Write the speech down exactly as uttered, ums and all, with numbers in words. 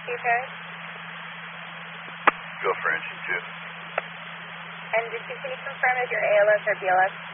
two, Paris? Go for engine two. And did you, can you confirm if you're A L S or B L S?